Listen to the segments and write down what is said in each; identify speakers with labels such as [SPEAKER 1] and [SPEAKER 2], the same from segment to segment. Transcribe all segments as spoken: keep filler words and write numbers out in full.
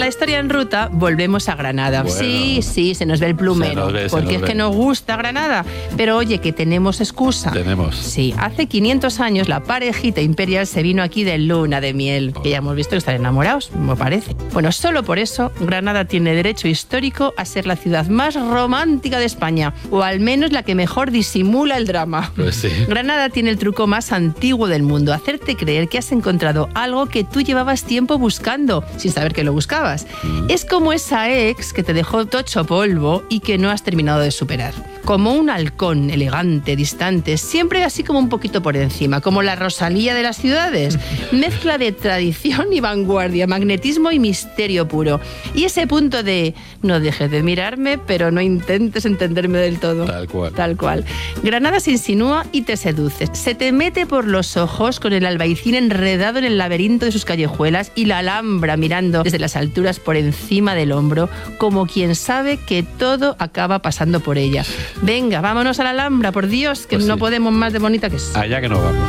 [SPEAKER 1] la historia en ruta volvemos a Granada.
[SPEAKER 2] Bueno,
[SPEAKER 1] sí, sí, se nos ve el plumero,
[SPEAKER 2] ve,
[SPEAKER 1] porque es
[SPEAKER 2] ve.
[SPEAKER 1] que nos gusta Granada. Pero oye, que tenemos excusa.
[SPEAKER 2] Tenemos.
[SPEAKER 1] Sí, hace quinientos años la parejita imperial se vino aquí de luna de miel, que ya hemos visto que están enamorados, me parece. Bueno, solo por eso Granada tiene derecho histórico a ser la ciudad más romántica de España, o al menos la que mejor disimula el drama.
[SPEAKER 2] Pues sí.
[SPEAKER 1] Granada tiene el truco más antiguo del mundo, hacerte creer que has encontrado algo que tú llevabas tiempo buscando, sin saber que lo buscabas. Mm. Es como esa ex que te dejó tocho polvo y que no has terminado de superar. Como un halcón elegante, distante, siempre así como un poquito por encima, como la Rosalía de las ciudades. Mezcla de tradición y vanguardia, magnetismo y misterio puro. Y ese punto de no dejes de mirarme, pero no intentes entenderme del todo.
[SPEAKER 2] Tal cual.
[SPEAKER 1] Tal cual. Granada se insinúa y te seduce. Se te mete por los ojos con el Albaicín enredado en el laberinto de sus callejuelas y la Alhambra mirando desde las alturas por encima del hombro, como quien sabe que todo acaba pasando por ella. Venga, vámonos a la Alhambra, por Dios, que pues no sí. podemos más de bonita que es.
[SPEAKER 2] Allá que nos vamos.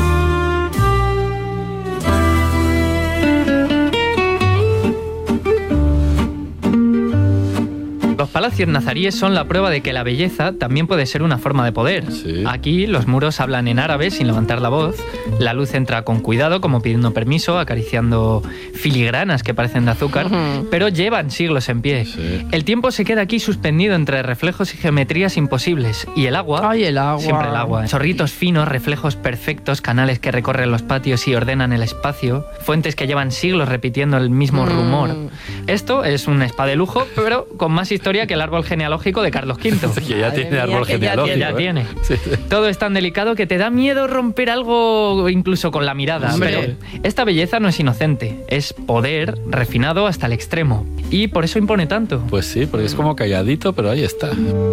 [SPEAKER 3] Los palacios nazaríes son la prueba de que la belleza también puede ser una forma de poder.
[SPEAKER 2] Sí.
[SPEAKER 3] Aquí los muros hablan en árabe sin levantar la voz, la luz entra con cuidado, como pidiendo permiso, acariciando filigranas que parecen de azúcar, uh-huh. pero llevan siglos en pie.
[SPEAKER 2] Sí.
[SPEAKER 3] El tiempo se queda aquí suspendido entre reflejos y geometrías imposibles. Y el agua,
[SPEAKER 1] Ay, el agua.
[SPEAKER 3] siempre el agua. Chorritos finos, reflejos perfectos, canales que recorren los patios y ordenan el espacio, fuentes que llevan siglos repitiendo el mismo mm. rumor. Esto es un spa de lujo, pero con más historia que el árbol genealógico de Carlos quinto.
[SPEAKER 2] Que ya tiene árbol genealógico.
[SPEAKER 3] Ya
[SPEAKER 2] ¿eh?
[SPEAKER 3] tiene.
[SPEAKER 2] Sí.
[SPEAKER 3] Todo es tan delicado que te da miedo romper algo incluso con la mirada.
[SPEAKER 2] Sí.
[SPEAKER 3] Pero esta belleza no es inocente, es poder refinado hasta el extremo. Y por eso impone tanto.
[SPEAKER 2] Pues sí, porque es como calladito, pero ahí está.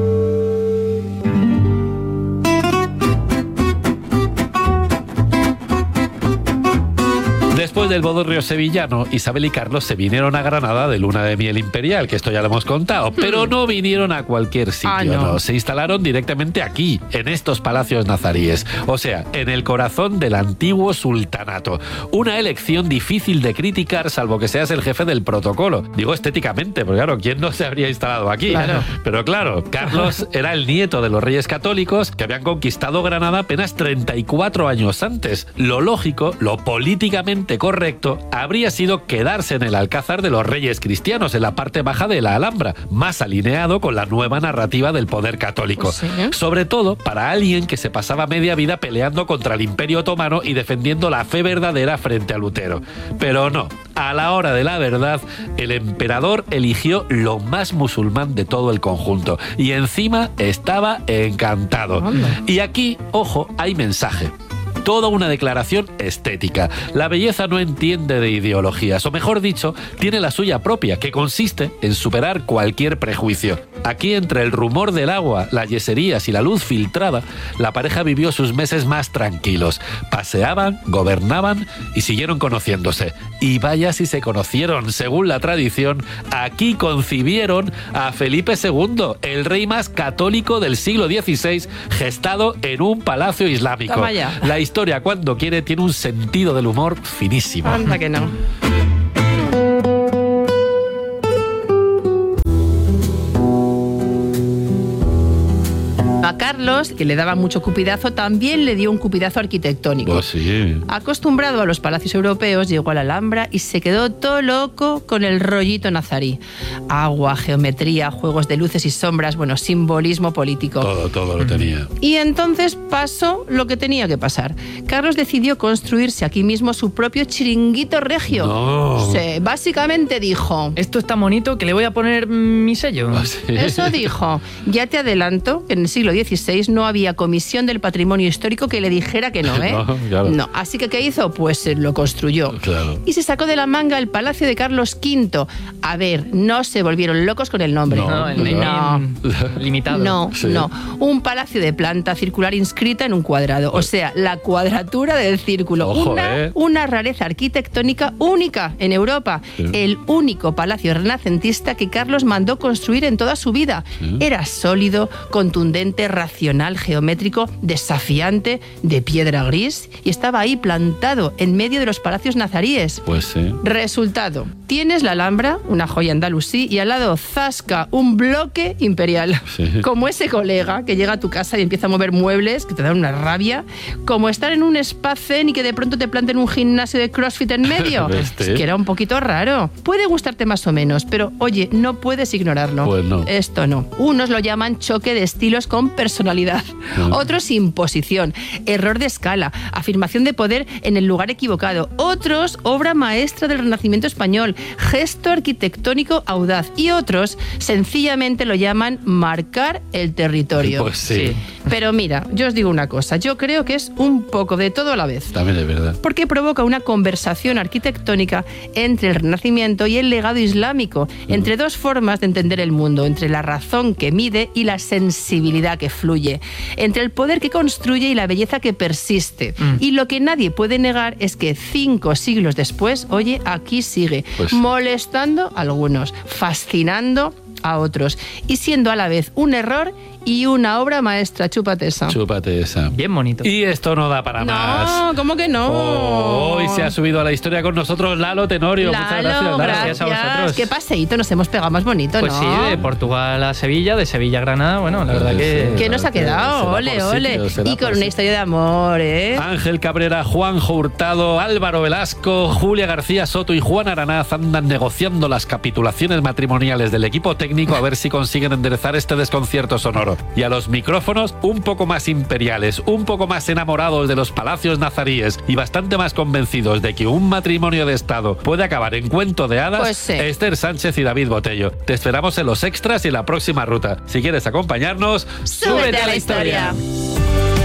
[SPEAKER 2] Después del bodorrio sevillano, Isabel y Carlos se vinieron a Granada de luna de miel imperial, que esto ya lo hemos contado, pero no vinieron a cualquier sitio,
[SPEAKER 1] ah, no.
[SPEAKER 2] no. Se instalaron directamente aquí, en estos palacios nazaríes, o sea, en el corazón del antiguo sultanato. Una elección difícil de criticar, salvo que seas el jefe del protocolo. Digo estéticamente, porque claro, ¿quién no se habría instalado aquí?
[SPEAKER 1] Claro.
[SPEAKER 2] Pero claro, Carlos era el nieto de los reyes católicos que habían conquistado Granada apenas treinta y cuatro años antes. Lo lógico, lo políticamente correcto habría sido quedarse en el Alcázar de los Reyes Cristianos, en la parte baja de la Alhambra, más alineado con la nueva narrativa del poder católico.
[SPEAKER 1] Pues sí, ¿eh?
[SPEAKER 2] Sobre todo para alguien que se pasaba media vida peleando contra el Imperio Otomano y defendiendo la fe verdadera frente a Lutero. Pero no, a la hora de la verdad, el emperador eligió lo más musulmán de todo el conjunto y encima estaba encantado. Y aquí, ojo, hay mensaje. Toda una declaración estética. La belleza no entiende de ideologías, o mejor dicho, tiene la suya propia, que consiste en superar cualquier prejuicio. Aquí, entre el rumor del agua, las yeserías y la luz filtrada, la pareja vivió sus meses más tranquilos. Paseaban, gobernaban y siguieron conociéndose. Y vaya si se conocieron, según la tradición, aquí concibieron a Felipe segundo, el rey más católico del siglo dieciséis, gestado en un palacio islámico.
[SPEAKER 1] Toma ya.
[SPEAKER 2] La historia, cuando quiere, tiene un sentido del humor finísimo.
[SPEAKER 1] Anda que no. A Carlos, que le daba mucho cupidazo, también le dio un cupidazo arquitectónico.
[SPEAKER 2] Pues sí.
[SPEAKER 1] Acostumbrado a los palacios europeos, llegó a la Alhambra y se quedó todo loco con el rollito nazarí. Agua, geometría, juegos de luces y sombras, bueno, simbolismo político.
[SPEAKER 2] Todo, todo lo tenía.
[SPEAKER 1] Y entonces pasó lo que tenía que pasar. Carlos decidió construirse aquí mismo su propio chiringuito regio.
[SPEAKER 2] No.
[SPEAKER 1] Sí, básicamente dijo...
[SPEAKER 3] Esto es tan bonito que le voy a poner mi sello.
[SPEAKER 2] ¿Ah, sí?
[SPEAKER 1] Eso dijo. Ya te adelanto que en el siglo dieciséis no había comisión del patrimonio histórico que le dijera que no, ¿eh?
[SPEAKER 2] No, claro.
[SPEAKER 1] No. Así que, ¿qué hizo? Pues lo construyó.
[SPEAKER 2] Claro.
[SPEAKER 1] Y se sacó de la manga el Palacio de Carlos quinto. A ver, no se volvieron locos con el nombre.
[SPEAKER 2] No,
[SPEAKER 3] No, el
[SPEAKER 1] no.
[SPEAKER 3] naming limitado.
[SPEAKER 1] No,
[SPEAKER 2] Sí.
[SPEAKER 1] no. Un palacio de planta circular inscrita en un cuadrado. O sea, la cuadratura del círculo.
[SPEAKER 2] Ojo,
[SPEAKER 1] una,
[SPEAKER 2] ¿eh?
[SPEAKER 1] una rareza arquitectónica única en Europa.
[SPEAKER 2] Sí.
[SPEAKER 1] El único palacio renacentista que Carlos mandó construir en toda su vida.
[SPEAKER 2] Sí.
[SPEAKER 1] Era sólido, contundente, racional tradicional, geométrico, desafiante, de piedra gris, y estaba ahí plantado en medio de los palacios nazaríes.
[SPEAKER 2] Pues sí.
[SPEAKER 1] Resultado, tienes la Alhambra, una joya andalusí, y al lado zasca un bloque imperial.
[SPEAKER 2] Sí.
[SPEAKER 1] Como ese colega que llega a tu casa y empieza a mover muebles, que te dan una rabia, como estar en un spa zen y que de pronto te planten un gimnasio de CrossFit en medio.
[SPEAKER 2] ¿Este?
[SPEAKER 1] Es que era un poquito raro. Puede gustarte más o menos, pero oye, no puedes ignorarlo.
[SPEAKER 2] Pues no.
[SPEAKER 1] Esto no. Unos lo llaman choque de estilos con personalidad.
[SPEAKER 2] No.
[SPEAKER 1] Otros imposición, error de escala, afirmación de poder en el lugar equivocado. Otros obra maestra del Renacimiento español, gesto arquitectónico audaz. Y otros sencillamente lo llaman marcar el territorio.
[SPEAKER 2] Pues sí.
[SPEAKER 3] Sí.
[SPEAKER 1] Pero mira, yo os digo una cosa, yo creo que es un poco de todo a la vez.
[SPEAKER 2] También es verdad.
[SPEAKER 1] Porque provoca una conversación arquitectónica entre el Renacimiento y el legado islámico, entre dos formas de entender el mundo, entre la razón que mide y la sensibilidad que fluye, entre el poder que construye y la belleza que persiste.
[SPEAKER 3] Mm.
[SPEAKER 1] Y lo que nadie puede negar es que cinco siglos después, oye, aquí sigue,
[SPEAKER 2] Pues-
[SPEAKER 1] molestando a algunos, fascinando a otros y siendo a la vez un error y una obra maestra. Chúpate esa.
[SPEAKER 2] Chúpate esa.
[SPEAKER 3] Bien bonito.
[SPEAKER 2] Y esto no da para más.
[SPEAKER 1] No, ¿cómo que no?
[SPEAKER 2] Oh, hoy se ha subido a la historia con nosotros Lalo Tenorio. Muchas
[SPEAKER 1] Lalo,
[SPEAKER 2] gracias, Lalo.
[SPEAKER 3] gracias a vosotros.
[SPEAKER 1] Qué paseíto nos hemos pegado más bonito,
[SPEAKER 3] Pues
[SPEAKER 1] ¿no?
[SPEAKER 3] sí, de Portugal a Sevilla, de Sevilla a Granada, bueno, la verdad que...
[SPEAKER 1] ¿Qué nos ha quedado?
[SPEAKER 2] Será
[SPEAKER 1] Ole,
[SPEAKER 2] por
[SPEAKER 1] ole.
[SPEAKER 2] sitio, será
[SPEAKER 1] Y con
[SPEAKER 2] por
[SPEAKER 1] una
[SPEAKER 2] sitio.
[SPEAKER 1] historia de amor, ¿eh?
[SPEAKER 2] Ángel Cabrera, Juanjo Hurtado, Álvaro Velasco, Julia García Soto y Juan Aranaz andan negociando las capitulaciones matrimoniales del equipo técnico a ver si consiguen enderezar este desconcierto sonoro. Y a los micrófonos, un poco más imperiales, un poco más enamorados de los palacios nazaríes y bastante más convencidos de que un matrimonio de Estado puede acabar en cuento de hadas,
[SPEAKER 1] Pues sí.
[SPEAKER 2] Esther Sánchez y David Botello. Te esperamos en los extras y en la próxima ruta. Si quieres acompañarnos,
[SPEAKER 1] ¡Súbete a la historia!